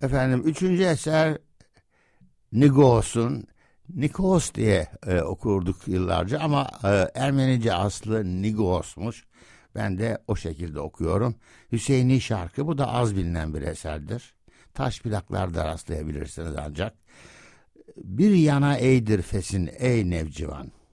Efendim, üçüncü eser Nigos'un, Nikos diye okurduk yıllarca ama Ermenice aslı Nigos'muş. Ben de o şekilde okuyorum. Hüseyini şarkı, bu da az bilinen bir eserdir. Taş plaklarda rastlayabilirsiniz ancak. Bir yana eydir fesin ey Nevcivan.